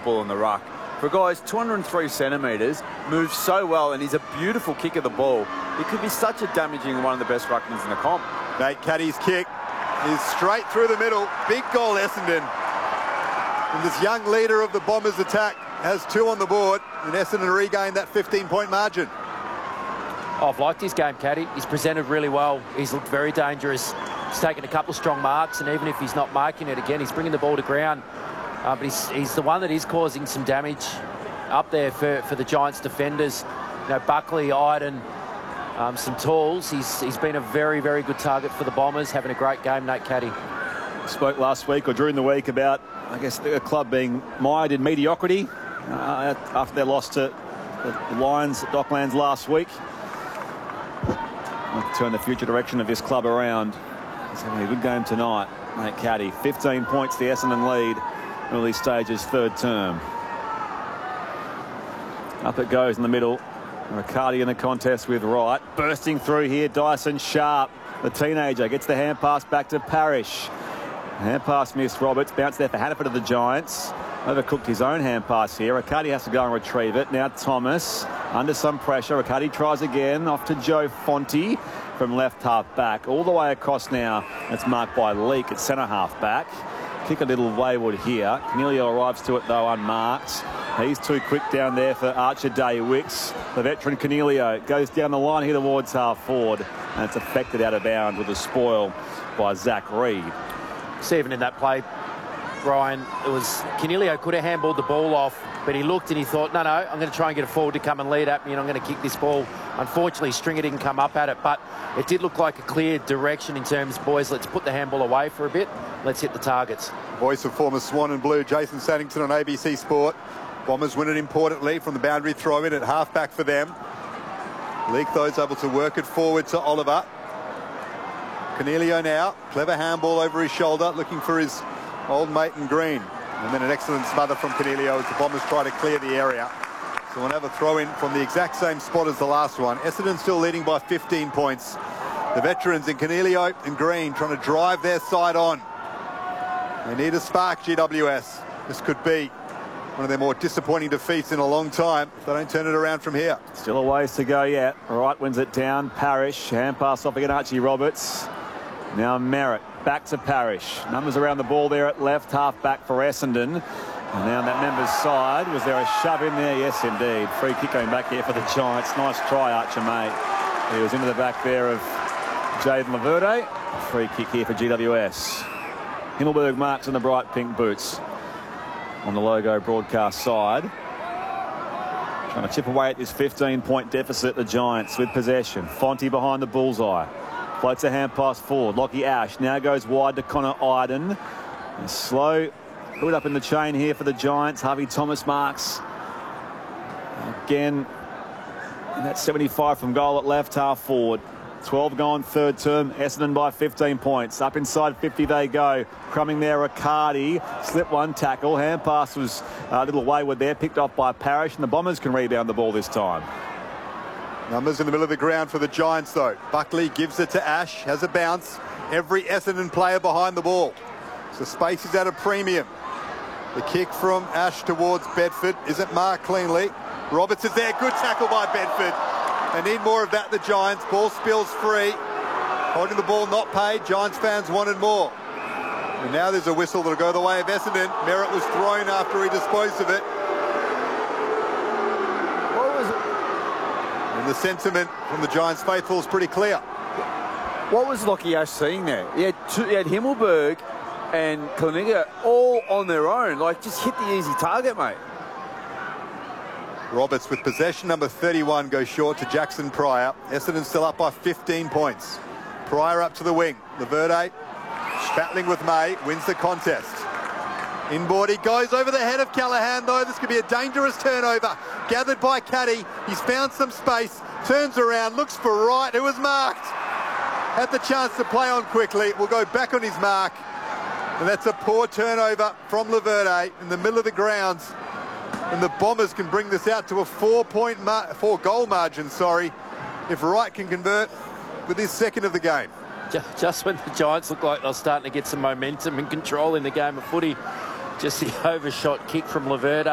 ball in the ruck. For a guy who's 203 centimetres, moves so well, and he's a beautiful kick of the ball. He could be such a damaging one of the best ruckmans in the comp. Nate Caddy's kick is straight through the middle. Big goal, Essendon. And this young leader of the Bombers' attack has 2 on the board, and Essendon regained that 15-point margin. Oh, I've liked his game, Caddy. He's presented really well. He's looked very dangerous. He's taken a couple of strong marks, and even if he's not marking it again, he's bringing the ball to ground. But he's the one that is causing some damage up there for the Giants defenders. You know, Buckley, Iden, some tools. He's been a very, very good target for the Bombers, having a great game, Nate Caddy. Spoke last week or during the week about, I guess, the club being mired in mediocrity after their loss to the Lions at Docklands last week. I'll turn the future direction of this club around. He's having a good game tonight, Nate Caddy. 15 points, the Essendon lead. Early stages, third term. Up it goes in the middle. Riccardi in the contest with Wright. Bursting through here, Dyson Sharp. The teenager gets the hand pass back to Parrish. Hand pass missed Roberts. Bounce there for Hannaford of the Giants. Overcooked his own hand pass here. Riccardi has to go and retrieve it. Now Thomas under some pressure. Riccardi tries again. Off to Joe Fonte from left half back. All the way across now. It's marked by Leake at centre half back. Kick a little wayward here. Cornelio arrives to it though unmarked. He's too quick down there for Archer Day-Wicks. The veteran Cornelio goes down the line here towards half forward, and it's affected out of bounds with a spoil by Zach Reed. See, even in that play, Ryan, it was Cornelio could have handballed the ball off, but he looked and he thought, no, I'm going to try and get a forward to come and lead at me, and I'm going to kick this ball. Unfortunately, Stringer didn't come up at it, but it did look like a clear direction in terms, boys, let's put the handball away for a bit. Let's hit the targets. Voice of former Swan and Blue, Jason Saddington on ABC Sport. Bombers win it importantly from the boundary throw-in at half-back for them. Leake, though, is able to work it forward to Oliver. Cornelio now, clever handball over his shoulder, looking for his old mate in green. And then an excellent smother from Cornelio as the Bombers try to clear the area. So we'll have a throw-in from the exact same spot as the last one. Essendon still leading by 15 points. The veterans in Cornelio and Green trying to drive their side on. They need a spark, GWS. This could be one of their more disappointing defeats in a long time if they don't turn it around from here. Still a ways to go yet. Wright wins it down. Parrish, hand pass off again, Archie Roberts. Now Merritt, back to Parrish. Numbers around the ball there at left, half back for Essendon. And now on that member's side, was there a shove in there? Yes, indeed. Free kick going back here for the Giants. Nice try, Archer, mate. He was into the back there of Jaden Laverde. Free kick here for GWS. Himmelberg marks in the bright pink boots on the logo broadcast side. Trying to chip away at this 15-point deficit, the Giants with possession. Fonte behind the bullseye. Floats a hand pass forward. Lockie Ash now goes wide to Connor Iden. And slow build up in the chain here for the Giants. Harvey Thomas marks. Again, that's 75 from goal at left half forward. 12 gone third term. Essendon by 15 points. Up inside 50 they go. Crumbing there, Riccardi. Slip one tackle. Hand pass was a little wayward there. Picked off by Parrish. And the Bombers can rebound the ball this time. Numbers in the middle of the ground for the Giants, though. Buckley gives it to Ash. Has a bounce. Every Essendon player behind the ball. So space is at a premium. The kick from Ash towards Bedford isn't marked cleanly. Roberts is there. Good tackle by Bedford. They need more of that, the Giants. Ball spills free. Holding the ball not paid. Giants fans wanted more. And now there's a whistle that'll go the way of Essendon. Merritt was thrown after he disposed of it. What was it? And the sentiment from the Giants faithful is pretty clear. What was Lockie Ash seeing there? He had Himmelberg and Kalininga all on their own. Like, just hit the easy target, mate. Roberts with possession, number 31 goes short to Jackson Pryor. Essendon still up by 15 points. Pryor up to the wing. Laverde battling with May, wins the contest. Inboard, he goes over the head of Callaghan, though. This could be a dangerous turnover. Gathered by Caddy. He's found some space, turns around, looks for Wright, who was marked. Had the chance to play on quickly. Will go back on his mark. And that's a poor turnover from Laverde in the middle of the grounds. And the Bombers can bring this out to a four-goal margin, if Wright can convert with his second of the game. Just when the Giants look like they're starting to get some momentum and control in the game of footy, just the overshot kick from Laverde.